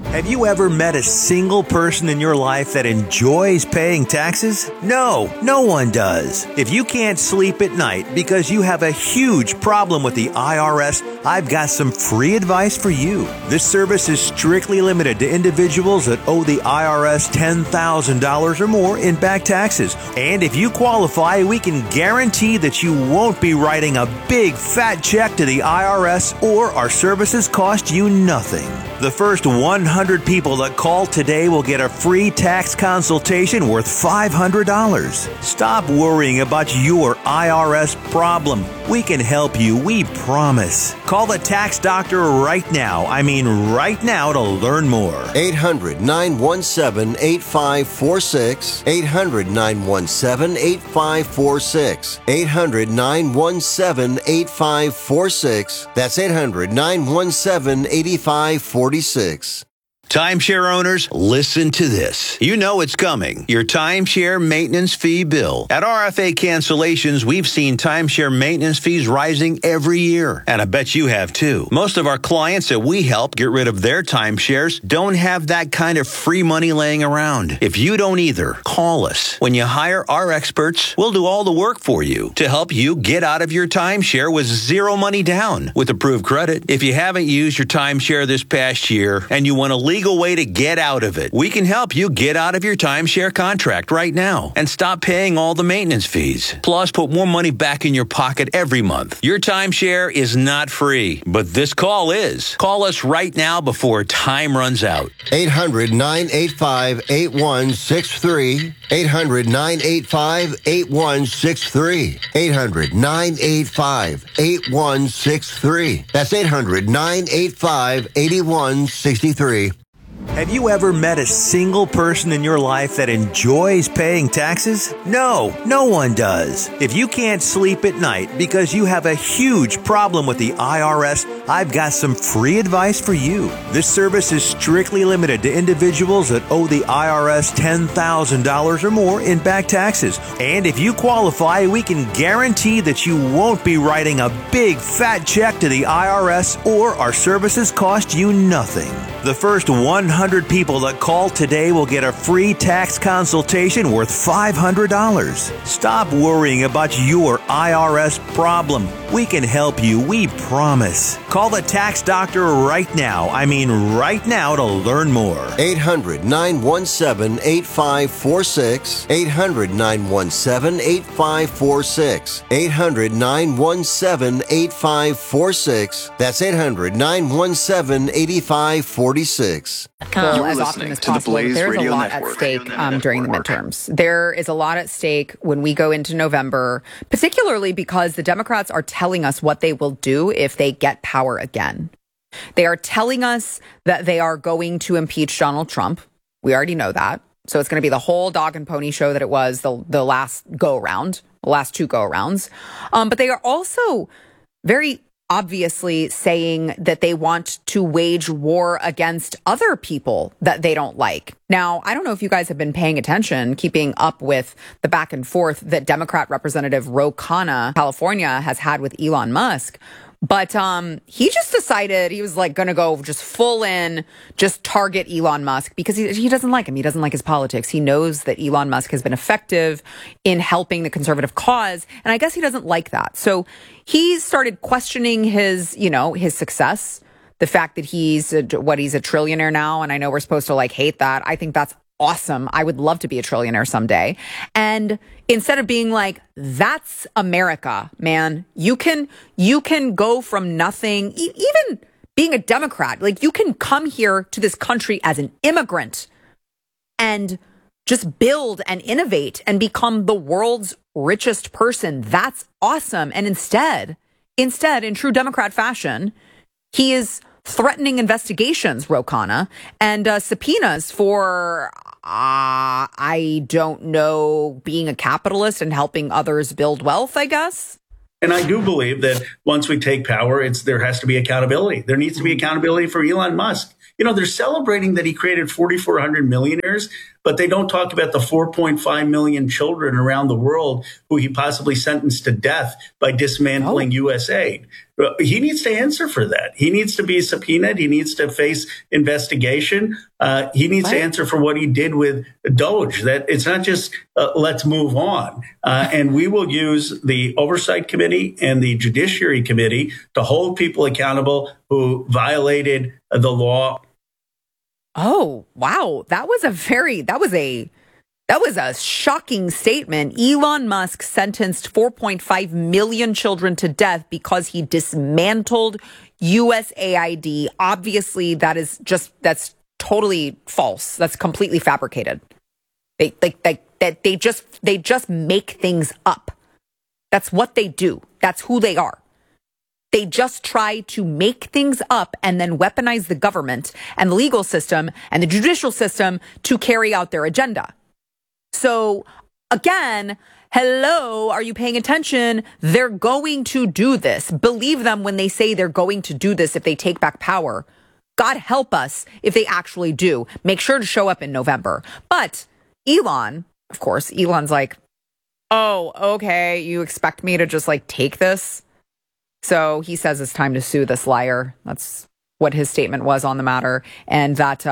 Have you ever met a single person in your life that enjoys paying taxes? No, no one does. If you can't sleep at night because you have a huge problem with the IRS, I've got some free advice for you. This service is strictly limited to individuals that owe the IRS $10,000 or more in back taxes. And if you qualify, we can guarantee that you won't be writing a big fat check to the IRS, or our services cost you nothing. The first 100 people that call today will get a free tax consultation worth $500. Stop worrying about your IRS problem. We can help you, we promise. Call the tax doctor right now. I mean right now to learn more. 800-917-8546. 800-917-8546. 800-917-8546. That's 800-917-8546. Timeshare owners, listen to this. You know it's coming. Your timeshare maintenance fee bill. At RFA Cancellations, we've seen timeshare maintenance fees rising every year. And I bet you have too. Most of our clients that we help get rid of their timeshares don't have that kind of free money laying around. If you don't either, call us. When you hire our experts, we'll do all the work for you to help you get out of your timeshare with zero money down with approved credit. If you haven't used your timeshare this past year and you want to leave way to get out of it, we can help you get out of your timeshare contract right now and stop paying all the maintenance fees. Plus, put more money back in your pocket every month. Your timeshare is not free, but this call is. Call us right now before time runs out. 800-985-8163. 800-985-8163. 800-985-8163. That's 800-985-8163. Have you ever met a single person in your life that enjoys paying taxes? No, no one does. If you can't sleep at night because you have a huge problem with the IRS, I've got some free advice for you. This service is strictly limited to individuals that owe the IRS $10,000 or more in back taxes. And if you qualify, we can guarantee that you won't be writing a big fat check to the IRS, or our services cost you nothing. The first 100 people that call today will get a free tax consultation worth $500. Stop worrying about your IRS problem. We can help you, we promise. Call the tax doctor right now. I mean right now to learn more. 800-917-8546. 800-917-8546. 800-917-8546. That's 800-917-8546. Well, as often as possible, there's a lot at stake during the midterms. There is a lot at stake when we go into November, particularly because the Democrats are telling us what they will do if they get power again. They are telling us that they are going to impeach Donald Trump. We already know that. So it's going to be the whole dog and pony show that it was the last go-around, the last two go-arounds. But they are also very obviously saying that they want to wage war against other people that they don't like. Now, I don't know if you guys have been paying attention, keeping up with the back and forth that Democrat Representative Ro Khanna, California, has had with Elon Musk. But he just decided he was like going to go just full in, just target Elon Musk because he doesn't like him. He doesn't like his politics. He knows that Elon Musk has been effective in helping the conservative cause. And I guess he doesn't like that. So he started questioning his success, the fact that he's a trillionaire now. And I know we're supposed to hate that. I think that's awesome. I would love to be a trillionaire someday. And instead of being like, that's America, man, you can go from nothing, even being a Democrat, you can come here to this country as an immigrant and just build and innovate and become the world's richest person. That's awesome. And instead, in true Democrat fashion, he is threatening investigations, Ro Khanna, and subpoenas for, I don't know, being a capitalist and helping others build wealth, I guess. And I do believe that once we take power, there has to be accountability. There needs to be accountability for Elon Musk. They're celebrating that he created 4,400 millionaires, but they don't talk about the 4.5 million children around the world who he possibly sentenced to death by dismantling USAID. he needs to answer for that. He needs to be subpoenaed. He needs to face investigation. He needs to answer for what he did with Doge. That it's not just let's move on. And we will use the Oversight Committee and the Judiciary Committee to hold people accountable who violated the law. Oh, wow. That was a shocking statement. Elon Musk sentenced 4.5 million children to death because he dismantled USAID. Obviously, that's totally false. That's completely fabricated. They just make things up. That's what they do. That's who they are. They just try to make things up and then weaponize the government and the legal system and the judicial system to carry out their agenda. So again, hello, are you paying attention? They're going to do this. Believe them when they say they're going to do this if they take back power. God help us if they actually do. Make sure to show up in November. But Elon, of course, Elon's like, oh, okay, you expect me to just like take this? So he says it's time to sue this liar. That's what his statement was on the matter. And that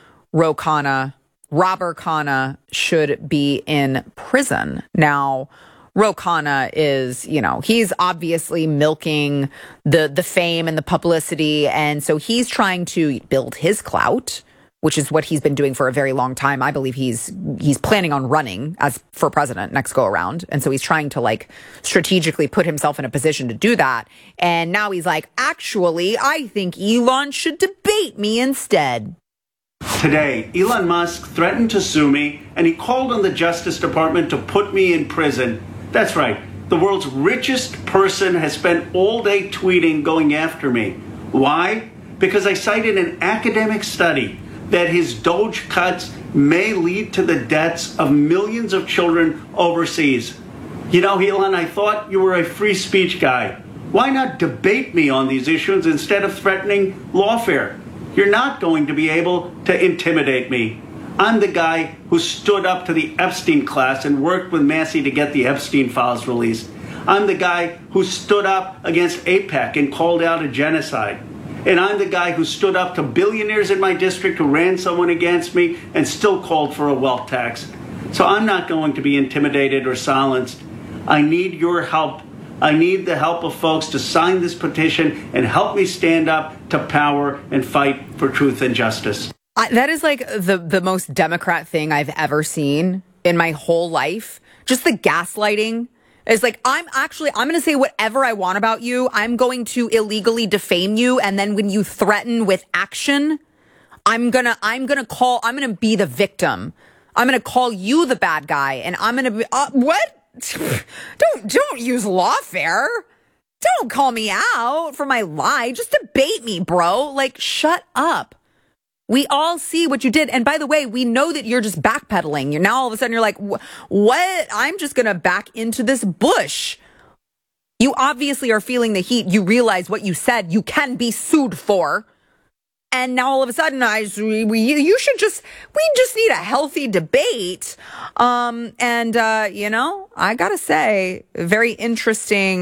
Robert Khanna should be in prison. Now, Ro Khanna is, he's obviously milking the fame and the publicity. And so he's trying to build his clout, which is what he's been doing for a very long time. I believe he's planning on running for president next go around. And so he's trying to strategically put himself in a position to do that. And now he's like, actually, I think Elon should debate me instead. Today, Elon Musk threatened to sue me, and he called on the Justice Department to put me in prison. That's right. The world's richest person has spent all day tweeting going after me. Why? Because I cited an academic study that his Doge cuts may lead to the deaths of millions of children overseas. Elon, I thought you were a free speech guy. Why not debate me on these issues instead of threatening lawfare? You're not going to be able to intimidate me. I'm the guy who stood up to the Epstein class and worked with Massey to get the Epstein files released. I'm the guy who stood up against AIPAC and called out a genocide. And I'm the guy who stood up to billionaires in my district who ran someone against me and still called for a wealth tax. So I'm not going to be intimidated or silenced. I need your help. I need the help of folks to sign this petition and help me stand up to power and fight for truth and justice. That is the most Democrat thing I've ever seen in my whole life. Just the gaslighting. It's I'm going to say whatever I want about you. I'm going to illegally defame you. And then when you threaten with action, I'm going to be the victim. I'm going to call you the bad guy. And I'm going to be, what? Don't use lawfare. Don't call me out for my lie. Just debate me, bro. Shut up. We all see what you did. And by the way, we know that you're just backpedaling. You're now all of a sudden you're like, what? I'm just going to back into this bush. You obviously are feeling the heat. You realize what you said you can be sued for. And now all of a sudden we just need a healthy debate. I got to say, very interesting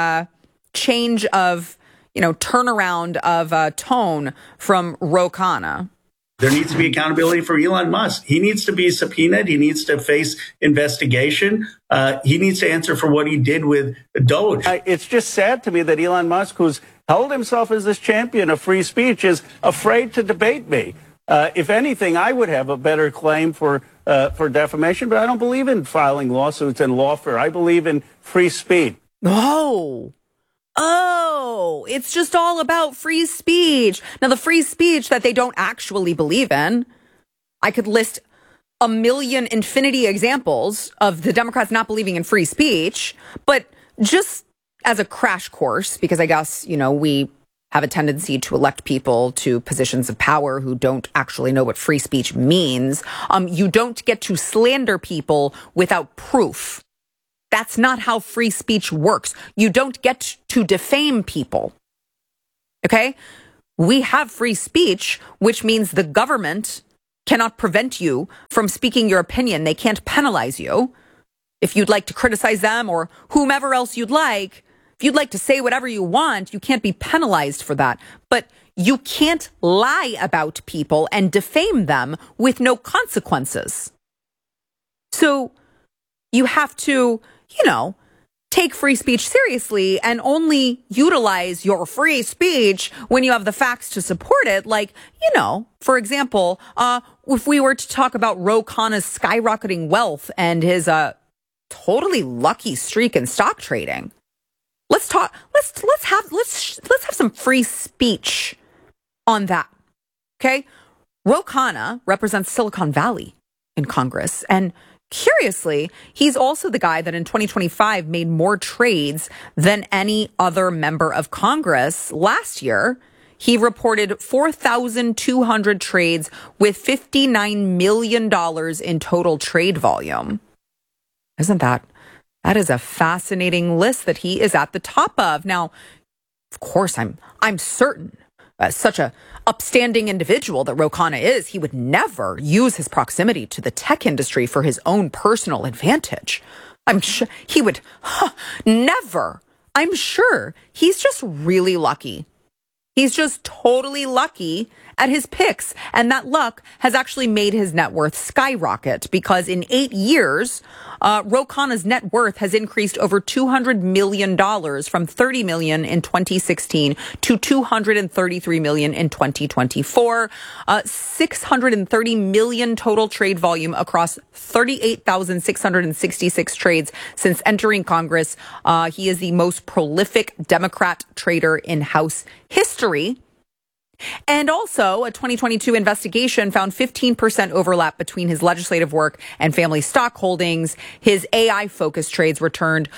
change of, turnaround of tone from Ro Khanna. There needs to be accountability for Elon Musk. He needs to be subpoenaed. He needs to face investigation. He needs to answer for what he did with Doge. It's just sad to me that Elon Musk, who's held himself as this champion of free speech, is afraid to debate me. If anything, I would have a better claim for defamation, but I don't believe in filing lawsuits and lawfare. I believe in free speech. Oh, it's just all about free speech. Now, the free speech that they don't actually believe in, I could list a million infinity examples of the Democrats not believing in free speech, but just as a crash course, because I guess, we have a tendency to elect people to positions of power who don't actually know what free speech means. You don't get to slander people without proof. That's not how free speech works. You don't get to defame people. Okay? We have free speech, which means the government cannot prevent you from speaking your opinion. They can't penalize you. If you'd like to criticize them or whomever else you'd like, If you'd like to say whatever you want, you can't be penalized for that. But you can't lie about people and defame them with no consequences. So you have to, take free speech seriously and only utilize your free speech when you have the facts to support it. Like, for example, if we were to talk about Ro Khanna's skyrocketing wealth and his totally lucky streak in stock trading, let's have some free speech on that. Okay? Ro Khanna represents Silicon Valley in Congress, and curiously, he's also the guy that in 2025 made more trades than any other member of Congress last year. He reported 4,200 trades with $59 million in total trade volume. That is a fascinating list that he is at the top of. Now, of course, I'm certain, as such a upstanding individual that Ro Khanna is, he would never use his proximity to the tech industry for his own personal advantage. I'm sure he would never. I'm sure he's just really lucky. He's just totally lucky at his picks. And that luck has actually made his net worth skyrocket, because in 8 years, Ro Khanna's net worth has increased over $200 million from $30 million in 2016 to $233 million in 2024. 630 million total trade volume across 38,666 trades since entering Congress. He is the most prolific Democrat trader in House history. And also, a 2022 investigation found 15% overlap between his legislative work and family stock holdings. His AI-focused trades returned,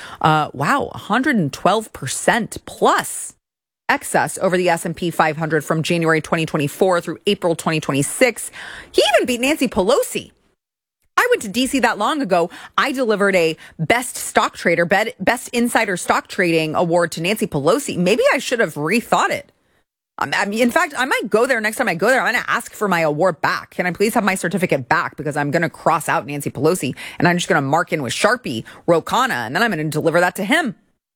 112% plus excess over the S&P 500 from January 2024 through April 2026. He even beat Nancy Pelosi. I went to D.C. that long ago. I delivered a best stock trader, best insider stock trading award to Nancy Pelosi. Maybe I should have rethought it. In fact, I might go there next time I go there. I'm going to ask for my award back. Can I please have my certificate back? Because I'm going to cross out Nancy Pelosi and I'm just going to mark in with Sharpie Ro Khanna, and then I'm going to deliver that to him.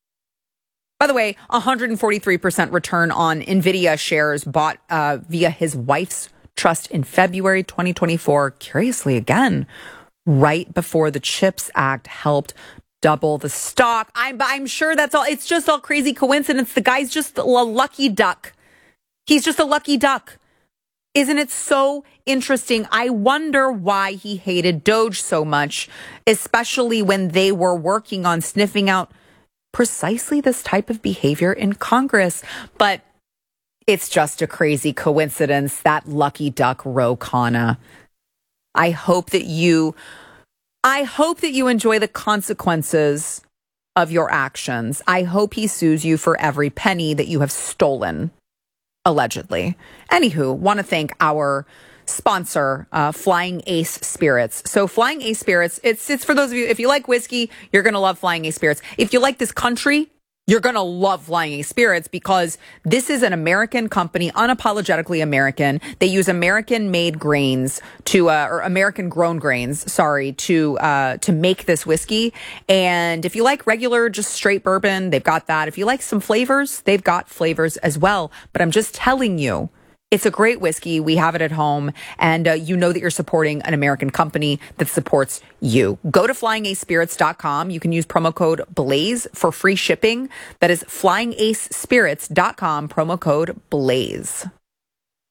By the way, 143% return on NVIDIA shares bought via his wife's trust in February 2024. Curiously, again, right before the CHIPS Act helped double the stock. I'm sure that's all. It's just all crazy coincidence. The guy's just a lucky duck. He's just a lucky duck. Isn't it so interesting? I wonder why he hated Doge so much, especially when they were working on sniffing out precisely this type of behavior in Congress. But it's just a crazy coincidence, that lucky duck Ro Khanna. I hope that you enjoy the consequences of your actions. I hope he sues you for every penny that you have stolen. Allegedly. Anywho, want to thank our sponsor, Flying Ace Spirits. So Flying Ace Spirits, it's for those of you, if you like whiskey, you're going to love Flying Ace Spirits. If you like this country, you're going to love Flying Ace Spirits, because this is an American company, unapologetically American. They use American-made grains or American-grown grains, to make this whiskey. And if you like regular, just straight bourbon, they've got that. If you like some flavors, they've got flavors as well. But I'm just telling you, it's a great whiskey. We have it at home, and you know that you're supporting an American company that supports you. Go to flyingacespirits.com. You can use promo code BLAZE for free shipping. That is flyingacespirits.com, promo code BLAZE.